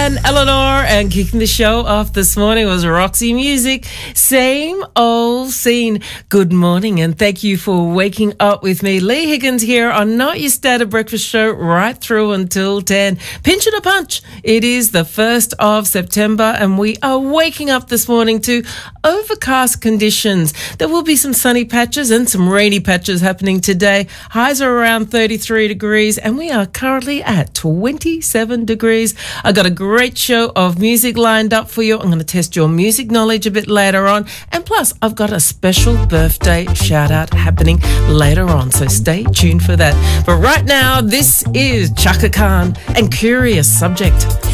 and Eleanor, and kicking the show off this morning was Roxy Music. Same old scene. Good morning, and thank you for waking up with me. Lee Higgins here on Not Your Standard Breakfast Show right through until 10. Pinch and a punch. It is the 1st of September, and we are waking up this morning to overcast conditions. There will be some sunny patches and some rainy patches happening today. Highs are around 33 degrees, and we are currently at 27 degrees. I got a great show of music lined up for you. I'm going to test your music knowledge a bit later on. And plus, I've got a special birthday shout out happening later on. So stay tuned for that. But right now, this is Chaka Khan and Curious Subject.